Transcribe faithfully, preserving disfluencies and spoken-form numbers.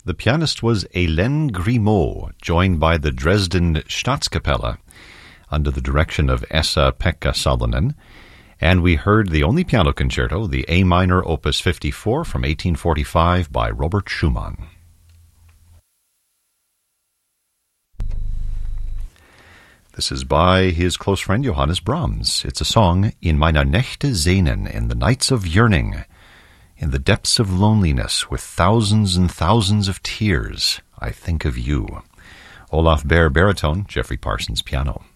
The pianist was Hélène Grimaud, joined by the Dresden Staatskapelle under the direction of Esa-Pekka Salonen, and we heard the only piano concerto, the A minor opus fifty-four from eighteen forty-five by Robert Schumann. This is by his close friend Johannes Brahms. It's a song, In meine Nächte sehnen, in the nights of yearning, in the depths of loneliness, with thousands and thousands of tears, I think of you. Olaf Behr baritone, Jeffrey Parsons piano.